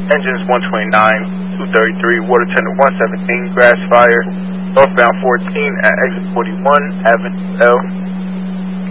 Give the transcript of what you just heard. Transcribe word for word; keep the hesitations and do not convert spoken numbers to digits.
Engines one twenty-nine, two thirty-three, water tender one seventeen, grass fire, northbound fourteen at exit forty-one, Avenue L.